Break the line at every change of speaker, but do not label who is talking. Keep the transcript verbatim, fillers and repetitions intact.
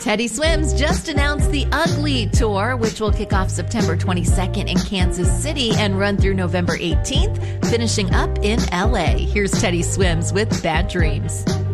Teddy Swims just announced the Ugly Tour, which will kick off September twenty-second in Kansas City and run through November eighteenth, finishing up in L A. Here's Teddy Swims with Bad Dreams.